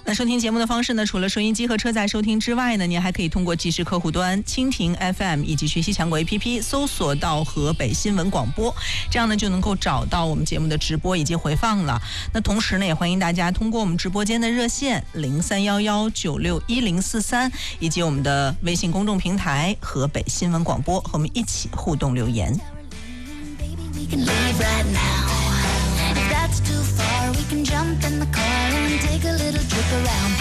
那收听节目的方式呢，除了收音机和车载收听之外呢，您还可以通过即时客户端蜻蜓 FM 以及学习强国 APP 搜索到河北新闻广播，这样呢就能够找到我们节目的直播以及回放了。那同时呢，也欢迎大家通过我们直播间的热线0311961043以及我们的微信公众平台河北新闻广播和我们一起互动留言。That's too far. We can jump in the car and take a little trip around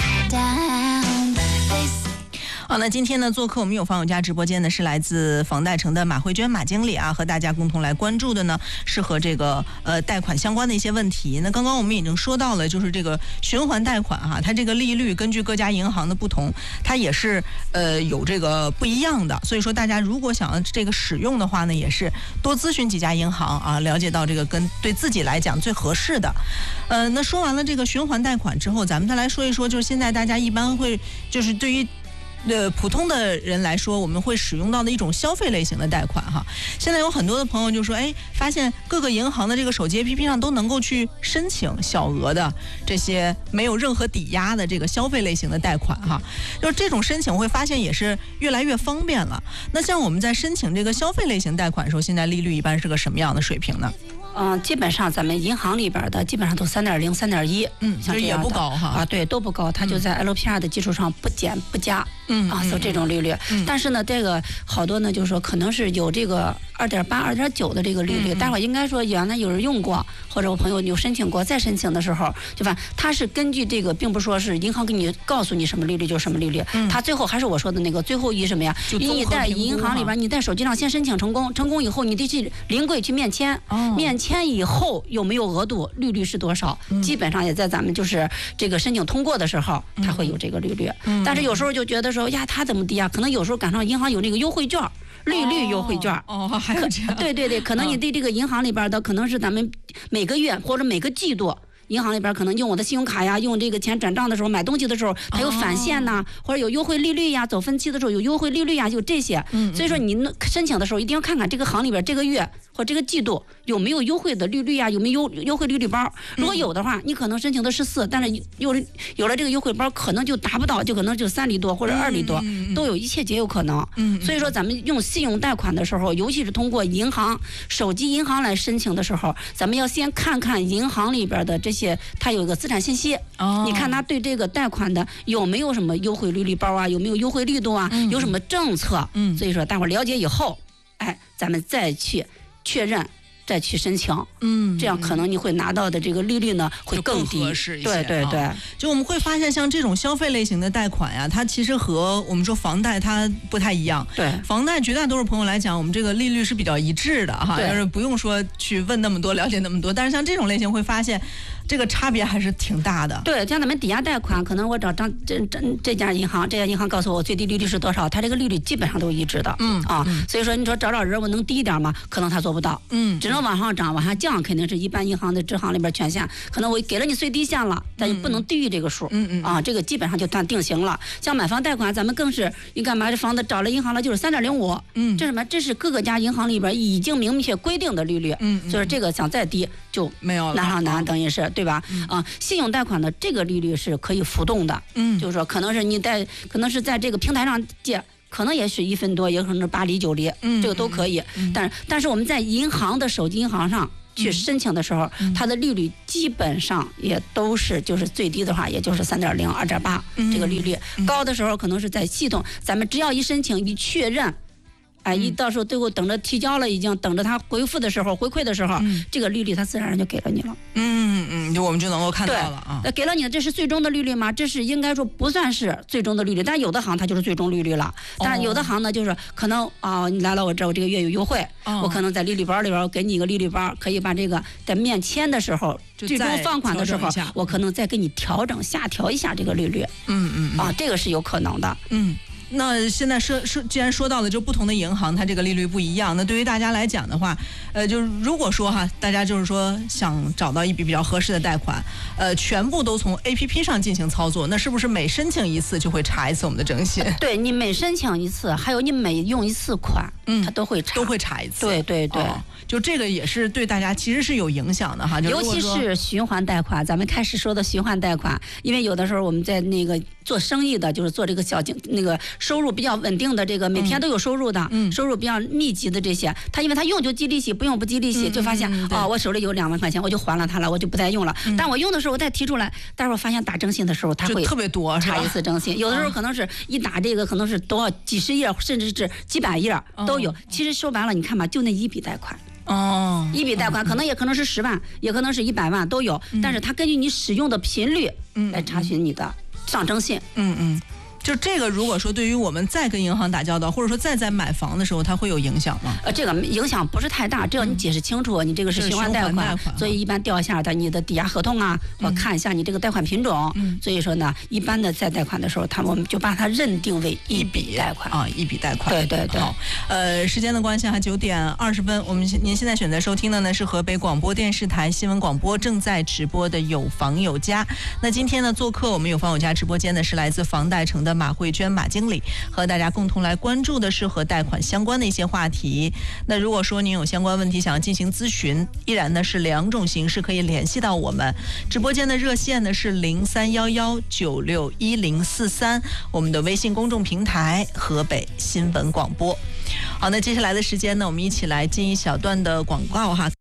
town. 好，那今天呢，做客我们有房有家直播间的是来自房贷城的马慧娟马经理啊，和大家共同来关注的呢是和这个贷款相关的一些问题。那刚刚我们已经说到了，就是这个循环贷款哈，它这个利率根据各家银行的不同，它也是有这个不一样的。所以说大家如果想要这个使用的话呢，也是多咨询几家银行啊，了解到这个跟对自己来讲最合适的。那说完了这个循环贷款之后，咱们再来说一说，就是现在大家一般会就是对于普通的人来说，我们会使用到的一种消费类型的贷款哈。现在有很多的朋友就说，发现各个银行的这个手机 APP 上都能够去申请小额的这些没有任何抵押的这个消费类型的贷款哈。就是这种申请会发现也是越来越方便了。那像我们在申请这个消费类型贷款的时候，现在利率一般是个什么样的水平呢？ 基本上咱们银行里边的基本上都3.0、3.1， 像这样也不高哈啊，对，都不高，它就在 LPR 的基础上不减不加，就这种利率。但是呢，这个好多呢，就是说可能是有这个2.8、2.9的这个利率，待会儿应该说原来有人用过，或者我朋友有申请过，再申请的时候，对吧？它是根据这个，并不说是银行给你告诉你什么利率就什么利率，它最后还是我说的那个最后以什么呀？你在银行里边，你在手机上先申请成功以后，你得去临柜去面签，面签以后有没有额度，利率是多少？基本上也在咱们就是这个申请通过的时候，它会有这个利率。但是有时候就觉得说呀，它怎么低啊？可能有时候赶上银行有那个优惠券。利率优惠券还有这样， 对，可能你对这个银行里边的，可能是咱们每个月或者每个季度。银行里边可能用我的信用卡呀，用这个钱转账的时候，买东西的时候，它有返现呐，或者有优惠利率呀，走分期的时候有优惠利率呀，有这些。所以说你申请的时候一定要看看这个行里边这个月或这个季度有没有优惠的利率呀，有没有优惠利率包。如果有的话，你可能申请的14，但是有了这个优惠包，可能就达不到，就可能就3厘多或者2厘多，都有，一切皆有可能。所以说咱们用信用贷款的时候，尤其是通过银行手机银行来申请的时候，咱们要先看看银行里边的这些。它有一个资产信息，你看它对这个贷款的有没有什么优惠利率包啊，有没有优惠力度啊，有什么政策，所以说大伙了解以后，咱们再去确认。再去申请，这样可能你会拿到的这个利率呢会更低， 合适一些。 对， 就我们会发现，像这种消费类型的贷款呀，它其实和我们说房贷它不太一样。 对， 房贷绝大多数朋友来讲，我们这个利率是比较一致的哈，就是不用说去问那么多，了解那么多。但是像这种类型会发现，这个差别还是挺大的。 对，像咱们抵押贷款，可能我找这家银行告诉我最低利率是多少，它这个利率基本上都一致的。所以说你说找人我能低一点吗？可能他做不到。只能往上涨往下降，肯定是一般银行的支行里边权限，可能我给了你最低限了，但也不能低于这个数。这个基本上就算定型了。像买房贷款，咱们更是你干嘛这房子找了银行了就是3.05。这什么？这是各个家银行里边已经明确规定的利率。就是这个想再低就没有了， 难上难，等于是对吧？信用贷款的这个利率是可以浮动的。就是说可能是在这个平台上借。可能也是1分多，也可能是8厘9厘，这个都可以。但是我们在银行的手机银行上去申请的时候，它的利率基本上也都是就是最低的话，也就是3.0、2.8这个利率。高的时候可能是在系统，咱们只要一申请一确认。一到时候最后等着提交了，已经等着他回馈的时候，这个利率他自然而然就给了你了。 就我们就能够看到了啊。 给了你的，这是最终的利率吗？这是应该说不算是最终的利率，但有的行它就是最终利率了。但有的行呢，就是可能你来了我这，我这个月有优惠，我可能在利率包里边给你一个利率包，可以把这个在面签的时候，最终放款的时候，我可能再给你下调一下这个利率。这个是有可能的。 那现在既然说到了，就不同的银行它这个利率不一样，那对于大家来讲的话，就是如果说哈，大家就是说想找到一笔比较合适的贷款，全部都从 APP 上进行操作，那是不是每申请一次就会查一次我们的征信？ 对，你每申请一次，还有你每用一次款，它都会查一次。 对对对。 就这个也是对大家其实是有影响的哈， 尤其是循环贷款。咱们开始说的循环贷款，因为有的时候我们在那个做生意的，就是做这个那个收入比较稳定的，这个每天都有收入的，收入比较密集的这些，他因为他用就积利息，不用不积利息，就发现我手里有2万块钱，我就还了他了，我就不再用了。但我用的时候我再提出来，待会儿发现打征信的时候他会特别多， 查一次征信，有的时候可能是一打这个可能是多少几十页，甚至是几百页都有。其实说白了，你看吧，就那一笔贷款。一笔贷款可能也可能是10万，也可能是100万都有，但是它根据你使用的频率来查询你的上征信。 就这个，如果说对于我们再跟银行打交道，或者说再在买房的时候，它会有影响吗？ 这个影响不是太大，只要你解释清楚，你这个是循环贷款，所以一般调一下你的抵押合同啊，或看一下你这个贷款品种。所以说呢，一般的再贷款的时候，我们就把它认定为一笔贷款啊，一笔贷款。 对对对。 好，时间的关系哈，9点20分，您现在选择收听的呢是河北广播电视台新闻广播正在直播的有房有家。那今天呢，做客我们有房有家直播间的是来自房贷城的马慧娟马经理，和大家共同来关注的是和贷款相关的一些话题。那如果说您有相关问题想要进行咨询，依然呢是2种形式可以联系到我们。直播间的热线呢是0311961043，我们的微信公众平台河北新闻广播。好，那接下来的时间呢，我们一起来进一小段的广告哈。